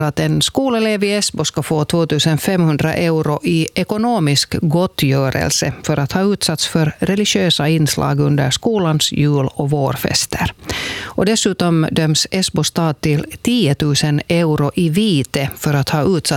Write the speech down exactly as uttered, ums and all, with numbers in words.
att en skolelev i Esbo ska få tvåtusenfemhundra euro i ekonomisk gottgörelse för att ha utsatts för religiösa inslag under skolans jul- och vårfester. Och dessutom döms Esbo stad till tiotusen euro i vite för att ha utsatt